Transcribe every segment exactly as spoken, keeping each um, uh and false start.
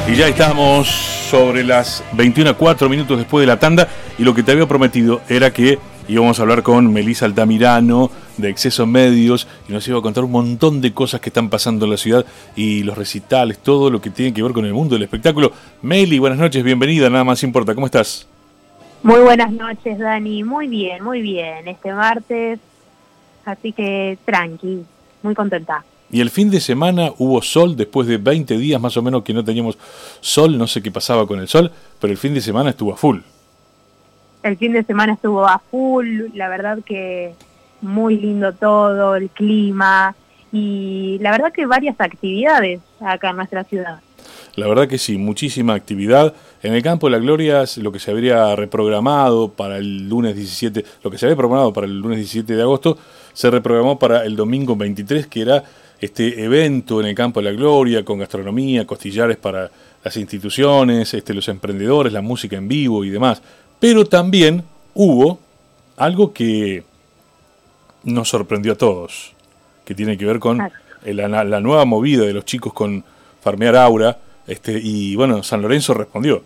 Y ya estamos sobre las veintiuna, cuatro minutos después de la tanda, y lo que te había prometido era que íbamos a hablar con Melissa Altamirano de Exceso Medios y nos iba a contar un montón de cosas que están pasando en la ciudad y los recitales, todo lo que tiene que ver con el mundo del espectáculo. Meli, buenas noches, bienvenida, nada más importa, ¿cómo estás? Muy buenas noches, Dani, muy bien, muy bien, este martes, así que tranqui, muy contenta. Y el fin de semana hubo sol después de veinte días más o menos que no teníamos sol, no sé qué pasaba con el sol, pero el fin de semana estuvo a full. El fin de semana estuvo a full, la verdad que muy lindo todo, el clima y la verdad que varias actividades acá en nuestra ciudad. La verdad que sí, muchísima actividad. En el Campo de la Gloria, lo que se habría reprogramado para el lunes diecisiete, lo que se había programado para el lunes diecisiete de agosto, se reprogramó para el domingo veintitrés, que era este evento en el Campo de la Gloria, con gastronomía, costillares para las instituciones, este, los emprendedores, la música en vivo y demás. Pero también hubo algo que nos sorprendió a todos, que tiene que ver con la, la nueva movida de los chicos con Farmear Aura, este, y bueno, San Lorenzo respondió.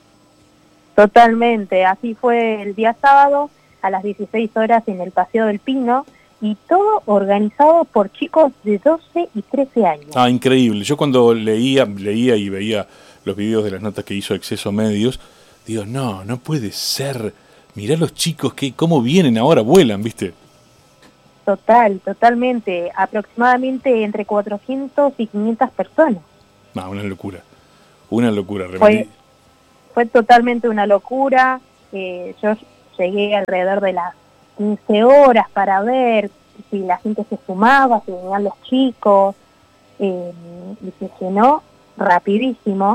Totalmente, así fue el día sábado a las dieciséis horas en el Paseo del Pino, y todo organizado por chicos de doce y trece años. Ah, increíble. Yo cuando leía, leía y veía los videos de las notas que hizo Exceso Medios, digo, no, no puede ser. Mirá los chicos, que cómo vienen ahora, vuelan, ¿viste? Total, totalmente. Aproximadamente entre cuatrocientas y quinientas personas. No, una locura. Una locura, fue, fue totalmente una locura. Eh, yo llegué alrededor de las quince horas para ver si la gente se sumaba, si venían los chicos, eh, y se llenó rapidísimo.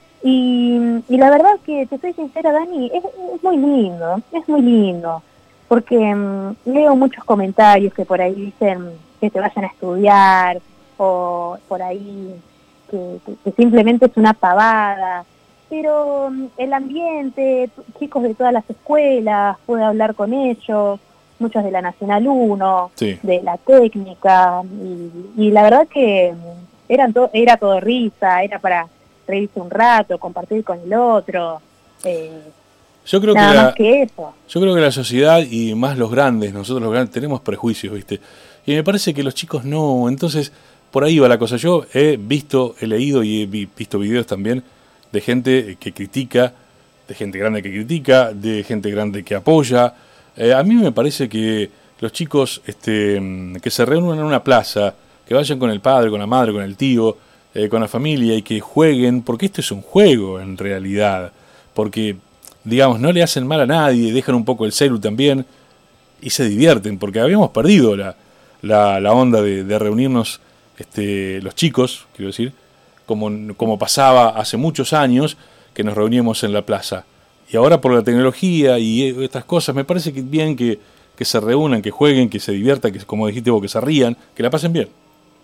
Y, y la verdad que, te soy sincera, Dani, es, es muy lindo, es muy lindo, porque um, leo muchos comentarios que por ahí dicen que te vayan a estudiar, o por ahí que, que, que simplemente es una pavada, pero um, el ambiente, chicos de todas las escuelas, pude hablar con ellos, muchos de la Nacional uno, sí, de la técnica, y, y la verdad que eran to- era todo risa, era para reírse un rato, compartir con el otro, eh, yo creo nada que la, más que eso. Yo creo que la sociedad, y más los grandes, nosotros los grandes, tenemos prejuicios, ¿viste? Y me parece que los chicos no, entonces por ahí va la cosa. Yo he visto, he leído y he visto videos también de gente que critica, de gente grande que critica, de gente grande que apoya. Eh, a mí me parece que los chicos este, que se reúnan en una plaza, que vayan con el padre, con la madre, con el tío, eh, con la familia y que jueguen, porque esto es un juego en realidad, porque digamos, no le hacen mal a nadie, dejan un poco el celu también y se divierten, porque habíamos perdido la, la, la onda de, de reunirnos este, los chicos, quiero decir, como, como pasaba hace muchos años que nos reuníamos en la plaza. Y ahora por la tecnología y estas cosas, me parece que bien que, que se reúnan, que jueguen, que se diviertan, que como dijiste vos, que se rían, que la pasen bien.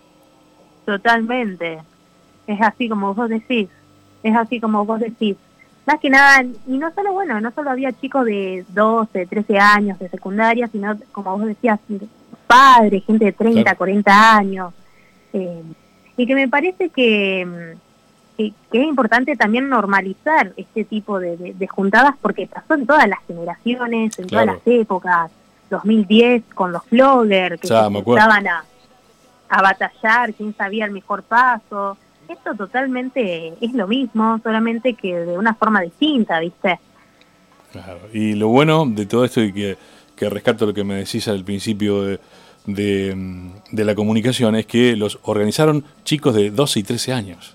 Totalmente. Es así como vos decís. Es así como vos decís. Más que nada, y no solo, bueno, no solo había chicos de doce, trece años de secundaria, sino, como vos decías, padres, gente de treinta, claro, cuarenta años. Eh, y que me parece que... Que, que es importante también normalizar este tipo de, de, de juntadas, porque pasó en todas las generaciones, en, claro, todas las épocas, dos mil diez con los floggers que ya, se empezaban a, a batallar, quién sabía el mejor paso. Esto totalmente es lo mismo, solamente que de una forma distinta, ¿viste? Claro, y lo bueno de todo esto, y que, que rescato lo que me decís al principio de, de, de la comunicación, es que los organizaron chicos de doce y trece años.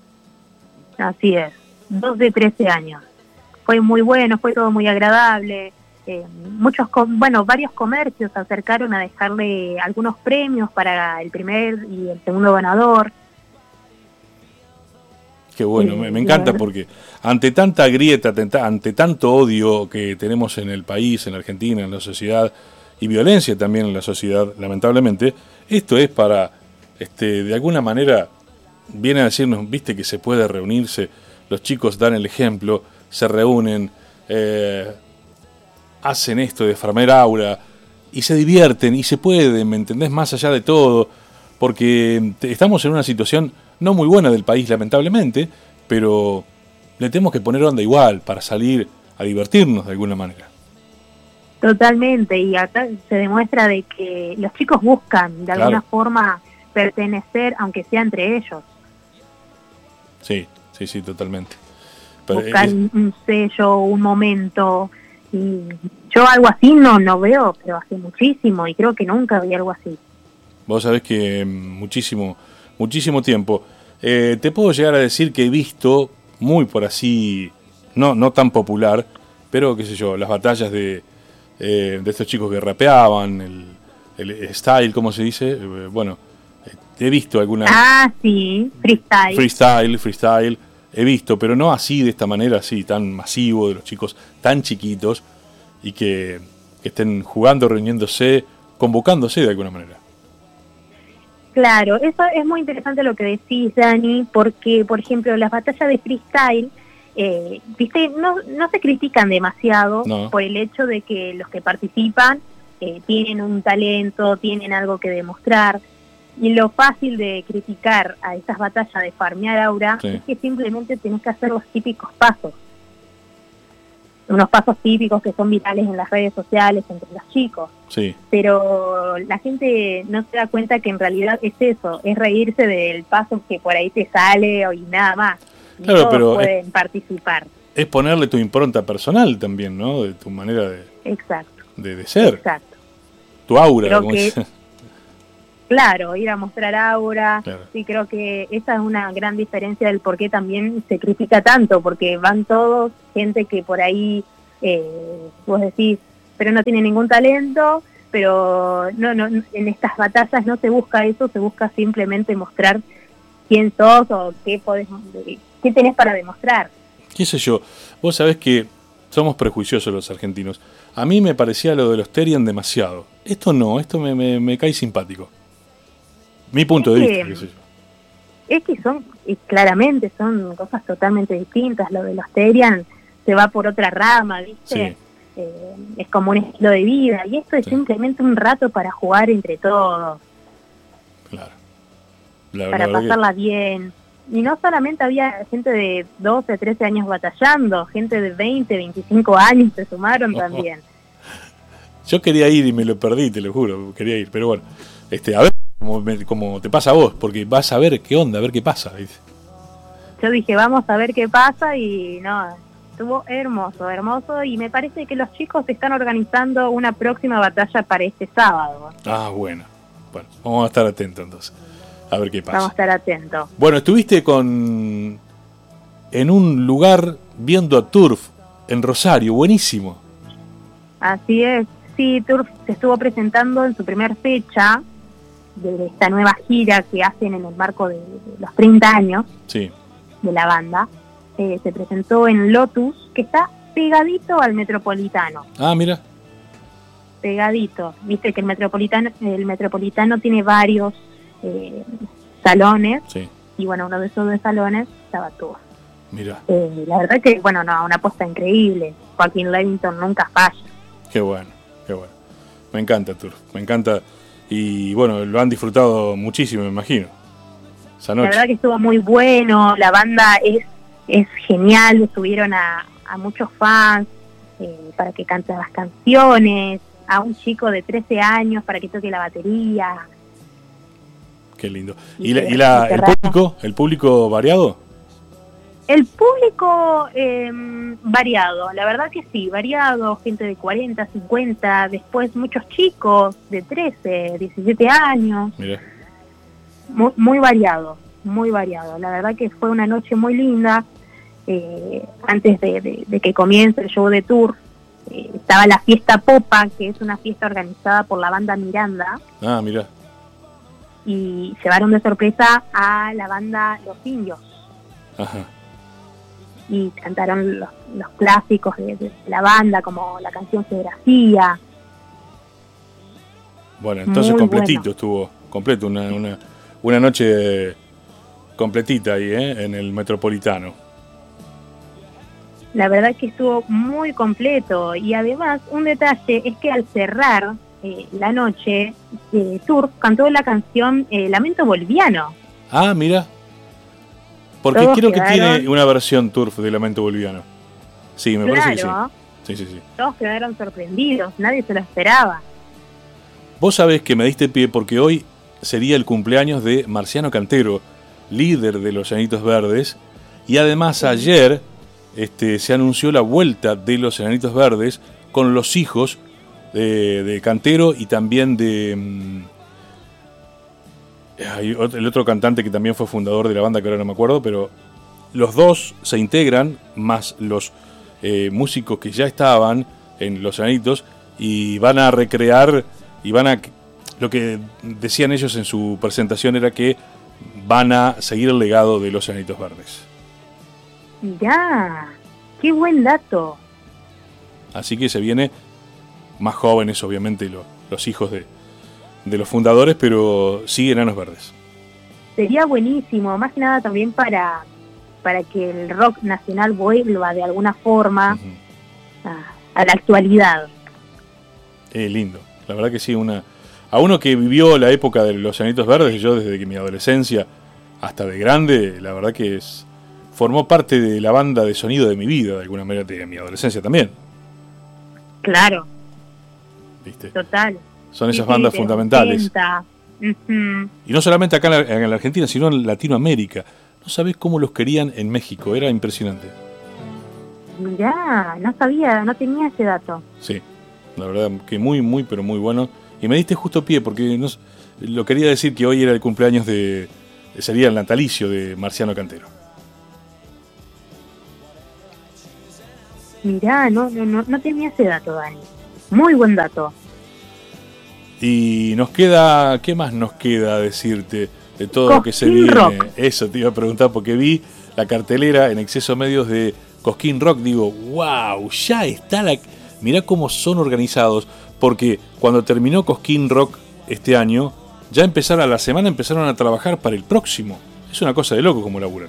Así es, doce, trece años. Fue muy bueno, fue todo muy agradable. Eh, muchos, bueno, varios comercios se acercaron a dejarle algunos premios para el primer y el segundo ganador. Qué bueno, sí, me, me encanta porque ante tanta grieta, ante tanto odio que tenemos en el país, en la Argentina, en la sociedad, y violencia también en la sociedad, lamentablemente, esto es para, este, de alguna manera... viene a decirnos, viste, que se puede reunirse, los chicos dan el ejemplo, se reúnen, eh, hacen esto de Farmear Aura y se divierten y se puede, ¿me entendés? Más allá de todo, porque estamos en una situación no muy buena del país, lamentablemente, pero le tenemos que poner onda igual para salir a divertirnos de alguna manera. Totalmente, y acá se demuestra de que los chicos buscan de Claro. alguna forma pertenecer, aunque sea entre ellos. Sí, sí, sí, totalmente. Pero Buscar es- un, un sello, un momento. Y yo algo así no, no veo, pero hace muchísimo, y creo que nunca vi algo así. vos sabés que mm, muchísimo, muchísimo tiempo. Eh, te puedo llegar a decir que he visto, muy por así, no, no tan popular, pero qué sé yo, las batallas de, eh, de estos chicos que rapeaban, el, el style, ¿cómo se dice? Eh, bueno, eh, he visto algunas... Ah, sí, freestyle. Freestyle, freestyle, he visto, pero no así, de esta manera, así, tan masivo, de los chicos tan chiquitos, y que, que estén jugando, reuniéndose, convocándose de alguna manera. Claro, eso es muy interesante lo que decís, Dani, porque, por ejemplo, las batallas de freestyle, eh, viste, no, no se critican demasiado No. por el hecho de que los que participan eh, tienen un talento, tienen algo que demostrar. Y lo fácil de criticar a esas batallas de farmear aura Sí. es que simplemente tenés que hacer los típicos pasos. Unos pasos típicos que son virales en las redes sociales entre los chicos. Sí, Pero la gente no se da cuenta que en realidad es eso, es reírse del paso que por ahí te sale y nada más. Y Claro, todos pero pueden participar. es ponerle tu impronta personal también, ¿no? De tu manera de, Exacto, de, de ser, exacto. tu aura, Creo como que- dice. Claro, ir a mostrar aura. Claro. Sí, creo que esa es una gran diferencia del por qué también se critica tanto, porque van todos, gente que por ahí, eh, vos decís, pero no tiene ningún talento, pero no, no, en estas batallas no se busca eso, se busca simplemente mostrar quién sos o qué podés, qué tenés para demostrar. ¿Qué sé yo? Vos sabés que somos prejuiciosos los argentinos. A mí me parecía lo de los Terian demasiado. Esto no, esto me, me, me cae simpático. Mi punto de Es vista, que- qué sé yo. Es que son, y claramente son cosas totalmente distintas, lo de los Terian se va por otra rama, ¿viste? Sí. Eh, es como un estilo de vida, y esto es Sí. simplemente un rato para jugar entre todos, Claro. La, para la verdad que- pasarla bien. Y no solamente había gente de doce, trece años batallando, gente de veinte, veinticinco años se sumaron también. yo quería ir y me lo perdí, te lo juro, quería ir, pero bueno, este, a ver cómo, me- cómo te pasa a vos, porque vas a ver qué onda, a ver qué pasa, ¿viste? Yo dije, vamos a ver qué pasa, y no, estuvo hermoso, hermoso, y me parece que los chicos están organizando una próxima batalla para este sábado. Ah, bueno, bueno, vamos a estar atentos entonces, a ver qué pasa. Vamos a estar atentos. Bueno, estuviste con en un lugar viendo a Turf en Rosario, buenísimo. Así es, sí, Turf se estuvo presentando en su primer fecha de esta nueva gira que hacen en el marco de, de los treinta años Sí, de la banda. Eh, se presentó en Lotus, que está pegadito al Metropolitano, ah, mira, pegadito. Viste que el Metropolitano, el Metropolitano tiene varios eh, salones, sí, y bueno, uno de esos dos salones estaba Turf. mira, Eh, la verdad que, bueno, no, una apuesta increíble. Joaquín Levington nunca falla. qué bueno, qué bueno. Me encanta Turf, me encanta. Y bueno, lo han disfrutado muchísimo, me imagino. Esa La noche. verdad que estuvo muy bueno, la banda es es genial, subieron a, a muchos fans eh, para que canten las canciones, a un chico de trece años para que toque la batería. Qué lindo. Y ¿Y, la, qué- y la- qué el raro. público? ¿El público variado? El público eh, variado, la verdad que sí, variado, gente de cuarenta, cincuenta, después muchos chicos de trece, diecisiete años. Mira, Muy, muy variado, muy variado. La verdad que fue una noche muy linda. Eh, antes de, de- de que comience el show de Tour, eh, estaba la fiesta Popa, que es una fiesta organizada por la banda Miranda, ah, mira, y llevaron de sorpresa a la banda Los Indios, ajá. y cantaron los, los clásicos de, de la banda, como la canción Geografía. Bueno, entonces Muy completito bueno. estuvo, completo, una, una, una noche completita ahí, ¿eh? En el Metropolitano. La verdad que estuvo muy completo, y además un detalle es que al cerrar eh, la noche, eh, Tour cantó la canción eh, Lamento Boliviano. Ah, mira, Porque Todos creo que quedaron- tiene una versión Turf de Lamento Boliviano. Sí, me parece que sí. Claro, Sí, sí, sí. todos quedaron sorprendidos, nadie se lo esperaba. Vos sabés que me diste pie porque hoy sería el cumpleaños de Marciano Cantero, líder de los Enanitos Verdes, y además ayer este, se anunció la vuelta de los Enanitos Verdes con los hijos de, de Cantero y también de... mm, hay otro- el otro cantante que también fue fundador de la banda, que ahora no me acuerdo, pero los dos se integran, más los eh, músicos que ya estaban en Los Enanitos, y van a recrear, y van a... Lo que decían ellos en su presentación era que van a seguir el legado de Los Enanitos Verdes. Mirá, qué buen dato. Así que se viene más jóvenes, obviamente, lo- los hijos de, de los fundadores, pero sí Enanos Verdes. Sería buenísimo, más que nada también para, para que el rock nacional vuelva de alguna forma Ujú. a, a la actualidad. Eh, lindo, la verdad que sí, una a uno que vivió la época de los Enanitos Verdes, yo desde que mi adolescencia hasta de grande, la verdad que es formó parte de la banda de sonido de mi vida, de alguna manera, de mi adolescencia también, Claro, ¿viste? total. Son esas Sí, sí, bandas de fundamentales. ochenta. Ujú. Y no solamente acá en la, en la Argentina, sino en Latinoamérica. No sabés cómo los querían en México, era impresionante. Mirá, no sabía, no tenía ese dato. Sí, la verdad que muy, muy, pero muy bueno. Y me diste justo pie, porque no, s- lo quería decir que hoy era el cumpleaños de... sería el natalicio de Marciano Cantero. Mirá, no, no, no, no tenía ese dato, Dani. Muy buen dato. Y nos queda... ¿Qué más nos queda decirte de todo lo que se Cosquín viene? Rock. Eso te iba a preguntar, porque vi la cartelera en Exceso Medios de Cosquín Rock. Digo, wow, ya está la... Mirá cómo son organizados, porque cuando terminó Cosquín Rock este año, ya empezaron a la semana empezaron a trabajar para el próximo. Es una cosa de loco como laburan.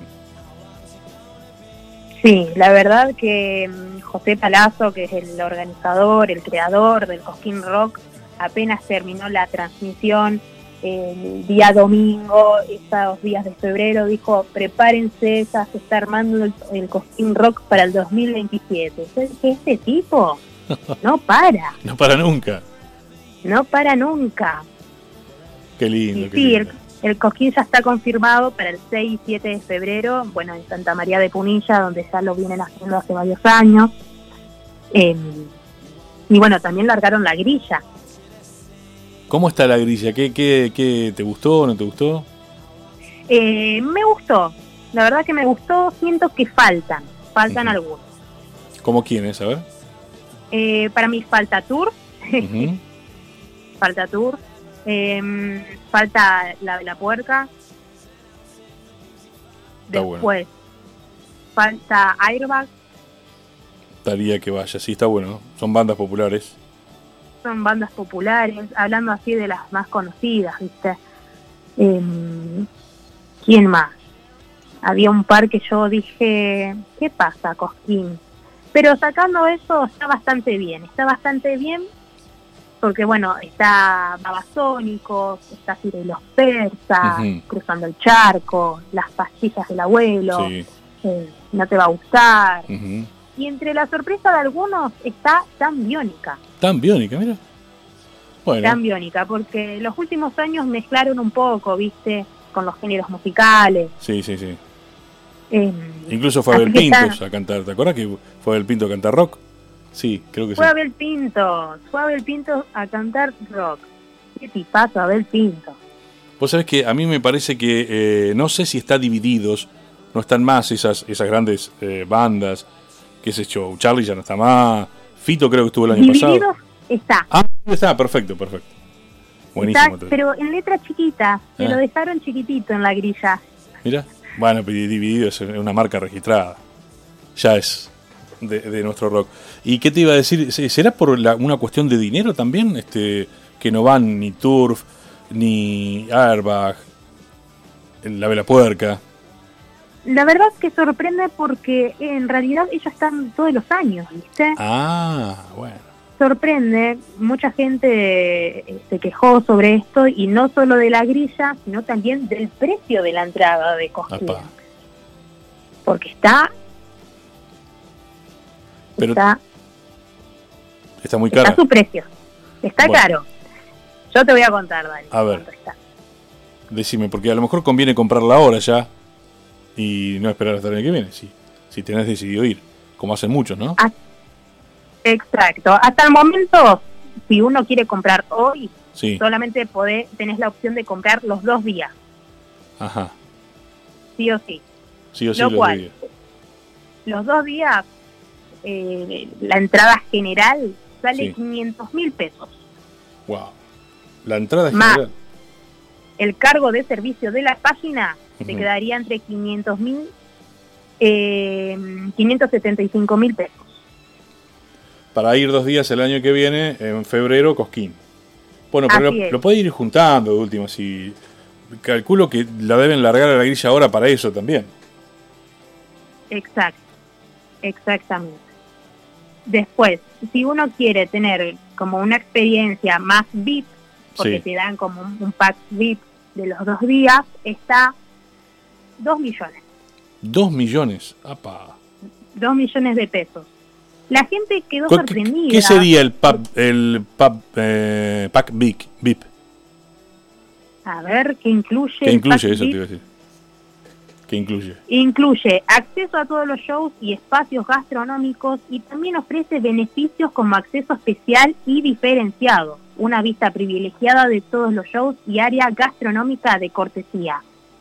Sí, la verdad que mm, José Palazzo, que es el organizador, el creador del Cosquín Rock, apenas terminó la transmisión el día domingo, esos días de febrero, dijo, prepárense, ya se está armando el, el Cosquín Rock para el dos mil veintisiete. Yo dije, este tipo no para, No para nunca. no para nunca. Qué lindo, Y qué sí, el, lindo. el Cosquín ya está confirmado para el seis y siete de febrero, bueno, en Santa María de Punilla, donde ya lo vienen haciendo hace varios años. Eh, y bueno, también largaron la grilla. ¿Cómo está la grilla? ¿Qué, qué, qué te gustó o no te gustó? Eh, me gustó, la verdad que me gustó, siento que faltan, faltan Ujú. algunos. ¿Cómo quién es? A ver. Eh, para mí falta Tour, Ujú. falta Tour, eh, falta la de la puerca. Está Después bueno. falta Airbag, Estaría que vaya, sí, está bueno. Son bandas populares. son bandas populares, hablando así de las más conocidas, ¿viste? Eh, ¿Quién más? Había un par que yo dije, ¿qué pasa, Cosquín? Pero sacando eso, está bastante bien, está bastante bien, porque bueno, está Babasónicos, está Ciro y los Persas, Ujú. Cruzando el Charco, Las Pastillas del Abuelo, Sí. eh, No te va a gustar. Ujú. Y entre la sorpresa de algunos está Tan Biónica. Tan biónica, mira. Bueno, Tan Biónica, porque los últimos años mezclaron un poco, ¿viste? Con los géneros musicales. sí, sí, sí. Eh, Incluso fue así Abel que Pintos está- a cantar. ¿Te acuerdas que fue Abel Pinto a cantar rock? Sí, creo que sí. Fue Abel Pinto, fue Abel Pinto a cantar rock. Qué tipazo, Abel Pinto. Vos sabés que a mí me parece que, eh, no sé si está divididos, no están más esas, esas grandes eh, bandas, qué sé yo, Charlie ya no está más, Fito creo que estuvo el año Divididos pasado. está, Ah, está, perfecto, perfecto. Buenísimo. está, pero en letra chiquita, se Ah. lo dejaron chiquitito en la grilla. Mira, bueno, pero dividido es una marca registrada, ya es de, de nuestro rock. ¿Y qué te iba a decir? ¿Será por la- una cuestión de dinero también? Este, que no van ni Turf, ni Airbag, la Vela Puerca. La verdad es que sorprende porque en realidad ellos están todos los años, ¿viste? Ah, bueno. Sorprende, mucha gente eh, se quejó sobre esto y no solo de la grilla, sino también del precio de la entrada de Cosquín. Apa. porque está... Pero está, está muy cara. Está a su precio. Está Bueno. caro. Yo te voy a contar, Dani. A ver. cuánto está. Decime, porque a lo mejor conviene comprarla ahora ya y no esperar hasta el año que viene, si, si tenés decidido ir, como hacen muchos, ¿no? Ah, exacto. Hasta el momento, si uno quiere comprar hoy, Sí, solamente podés, tenés la opción de comprar los dos días, ajá, sí o sí. sí o sí Lo lo cual, diría. Los dos días, eh, la entrada general sale Sí. quinientos mil pesos. Wow. La entrada es Más. general. El cargo de servicio de la página te Ujú. quedaría entre quinientos mil, eh, quinientos setenta y cinco mil pesos. Para ir dos días el año que viene, en febrero, Cosquín. Bueno, pero Así lo, es. lo puede ir juntando de último, si calculo que la deben largar a la grilla ahora para eso también. Exacto, exactamente. Después, si uno quiere tener como una experiencia más V I P, porque Sí. te dan como un, un pack V I P de los dos días, está dos millones, Dos millones. Apa. dos millones de pesos. La gente quedó ¿Qué, sorprendida. qué sería el pub, el pub, eh, pack V I P? A ver, ¿qué incluye? ¿Qué el incluye pack eso? Te V I P? iba a decir. ¿Qué incluye? Incluye acceso a todos los shows y espacios gastronómicos y también ofrece beneficios como acceso especial y diferenciado, una vista privilegiada de todos los shows y área gastronómica de cortesía.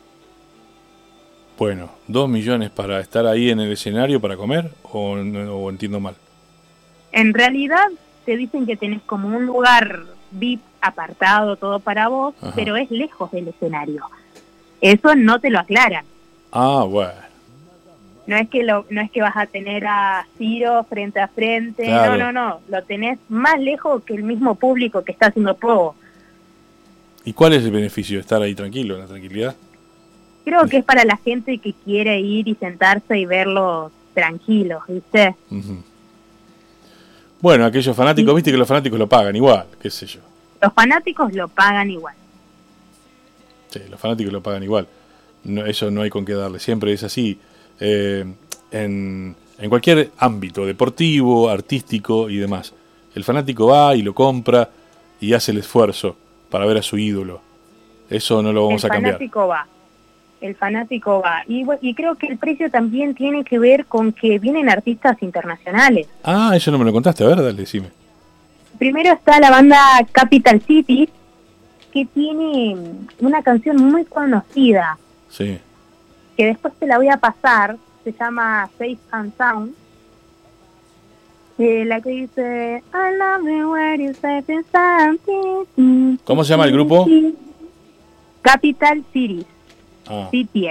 Bueno, ¿dos millones para estar ahí en el escenario para comer? ¿O, no- o entiendo mal? En realidad te dicen que tenés como un lugar V I P apartado, todo para vos, Ajá. pero es lejos del escenario. Eso no te lo aclaran. Ah, bueno. No es que lo, no es que vas a tener a Ciro frente a frente, Claro. no, no, no, lo tenés más lejos que el mismo público que está haciendo pogo. ¿Y cuál es el beneficio de estar ahí tranquilo, en la tranquilidad? Creo que es para la gente que quiere ir y sentarse y verlos tranquilos, ¿viste? Ujú. Bueno, aquellos fanáticos, Sí. viste que los fanáticos lo pagan igual, qué sé yo. Los fanáticos lo pagan igual. Sí, los fanáticos lo pagan igual. No, eso no hay con qué darle. Siempre es así. Eh, en, en cualquier ámbito, deportivo, artístico y demás. El fanático va y lo compra y hace el esfuerzo para ver a su ídolo. Eso no lo vamos El a cambiar. fanático va. El fanático va. Y, bu- y creo que el precio también tiene que ver con que vienen artistas internacionales. Ah, eso no me lo contaste. A ver, dale, decime. Primero está la banda Capital City, que tiene una canción muy conocida, Sí. que después te la voy a pasar, se llama Safe and Sound, eh, la que dice I love you when you say something. ¿Cómo se llama el grupo? Capital City, Ah, City.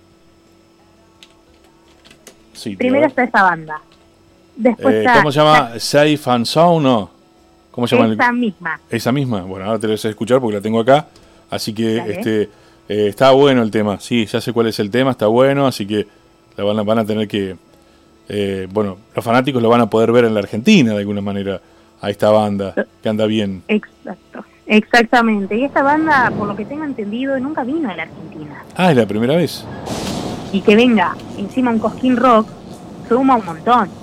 sí. Primero a ver. está esa banda. Después Eh, está ¿Cómo se llama? Safe and Sound, ¿no? ¿Cómo se llama? el- esa misma. Esa misma. Bueno, ahora te lo voy a escuchar porque la tengo acá. Así que Dale. este eh, está bueno el tema. Sí, ya sé cuál es el tema, está bueno. Así que la van a, van a tener que... eh, bueno, los fanáticos lo van a poder ver en la Argentina de alguna manera a esta banda que anda bien. Exacto. Exactamente. Y esta banda, por lo que tengo entendido, nunca vino a la Argentina. Ah, es la primera vez. Y que venga encima un Cosquín Rock, suma un montón.